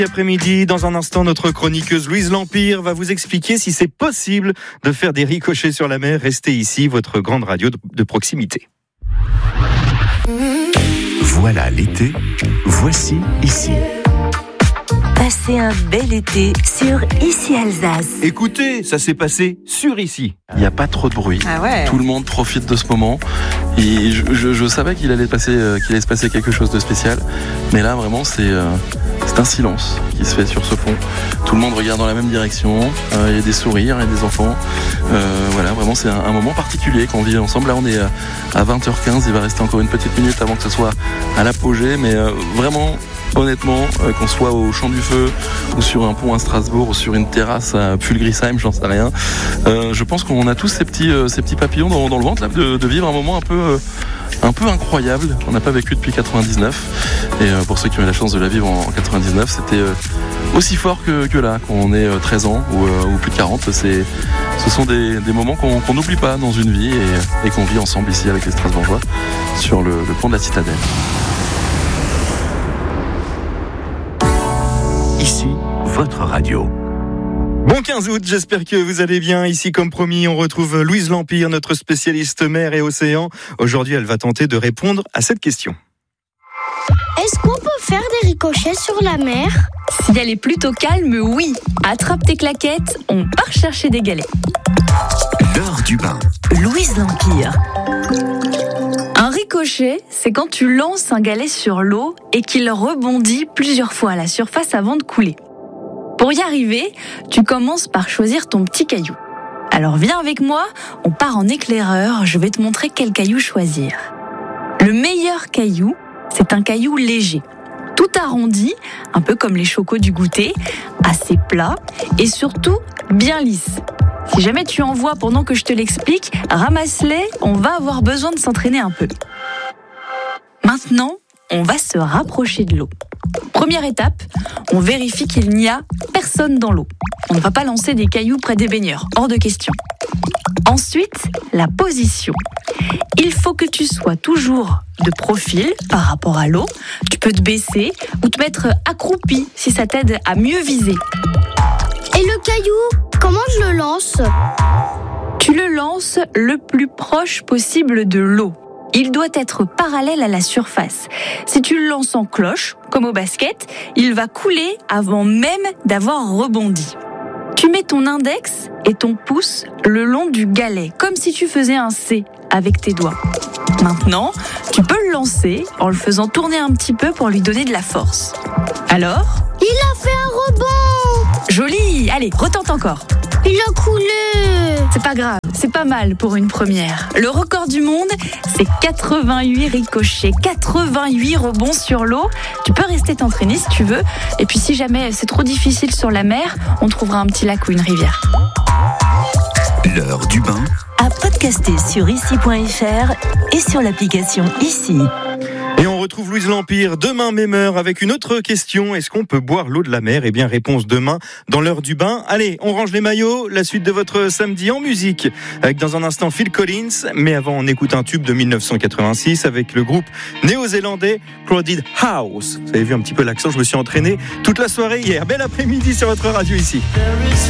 Après-midi, dans un instant, notre chroniqueuse Louise L'Empire va vous expliquer si c'est possible de faire des ricochets sur la mer. Restez ici, votre grande radio de proximité. Voilà l'été, voici ici. Passez un bel été sur Ici Alsace. Écoutez, ça s'est passé sur ici. Il n'y a pas trop de bruit. Ah ouais. Tout le monde profite de ce moment. Et je savais qu'il allait se passer quelque chose de spécial. Mais là, vraiment, c'est un silence qui se fait sur ce pont. Tout le monde regarde dans la même direction. Il y a des sourires, il y a des enfants. Voilà, vraiment, c'est un moment particulier qu'on vit ensemble. Là, on est à 20h15. Il va rester encore une petite minute avant que ce soit à l'apogée. Mais vraiment, honnêtement, qu'on soit au Champ du Feu ou sur un pont à Strasbourg ou sur une terrasse à Pulgrisheim, j'en sais rien. Je pense qu'on a tous ces petits papillons dans le ventre là, de vivre un moment un peu incroyable qu'on n'a pas vécu depuis 99. Et pour ceux qui ont eu la chance de la vivre en 99, c'était aussi fort que là, quand on est 13 ans ou plus de 40. Ce sont des moments qu'on n'oublie pas dans une vie et qu'on vit ensemble ici avec les Strasbourgeois sur le pont de la Citadelle. Ici, votre radio. Bon 15 août, j'espère que vous allez bien. Ici, comme promis, on retrouve Louise L'Empire, notre spécialiste mer et océan. Aujourd'hui, elle va tenter de répondre à cette question. Est-ce qu'on peut faire des ricochets sur la mer ? Si elle est plutôt calme, oui. Attrape tes claquettes, on part chercher des galets. L'heure du bain. Louise L'Empire. Un ricochet, c'est quand tu lances un galet sur l'eau et qu'il rebondit plusieurs fois à la surface avant de couler. Pour y arriver, tu commences par choisir ton petit caillou. Alors viens avec moi, on part en éclaireur, je vais te montrer quel caillou choisir. Le meilleur caillou, c'est un caillou léger, tout arrondi, un peu comme les chocos du goûter, assez plat et surtout bien lisse. Si jamais tu en vois pendant que je te l'explique, ramasse-les, on va avoir besoin de s'entraîner un peu. Maintenant, on va se rapprocher de l'eau. Première étape, on vérifie qu'il n'y a personne dans l'eau. On ne va pas lancer des cailloux près des baigneurs, hors de question. Ensuite, la position. Il faut que tu sois toujours de profil par rapport à l'eau. Tu peux te baisser ou te mettre accroupi si ça t'aide à mieux viser. Et le caillou, comment je le lance ? Tu le lances le plus proche possible de l'eau. Il doit être parallèle à la surface. Si tu le lances en cloche, comme au basket, il va couler avant même d'avoir rebondi. Tu mets ton index et ton pouce le long du galet, comme si tu faisais un C avec tes doigts. Maintenant, tu peux le lancer en le faisant tourner un petit peu pour lui donner de la force. Alors ? Il a fait un rebond ! Joli ! Allez, retente encore. Il a coulé ! C'est pas grave, c'est pas mal pour une première. Le record du monde, c'est 88 ricochets, 88 rebonds sur l'eau. Tu peux rester t'entraîner si tu veux. Et puis si jamais c'est trop difficile sur la mer, on trouvera un petit lac ou une rivière. L'heure du bain. À podcaster sur ici.fr et sur l'application Ici. Et on retrouve Louise L'Empire demain même heure avec une autre question. Est-ce qu'on peut boire l'eau de la mer ? Eh bien, réponse demain dans l'heure du bain. Allez, on range les maillots. La suite de votre samedi en musique. Avec dans un instant Phil Collins. Mais avant, on écoute un tube de 1986 avec le groupe néo-zélandais Crowded House. Vous avez vu un petit peu l'accent, je me suis entraîné toute la soirée hier. Bel après-midi sur votre radio ici.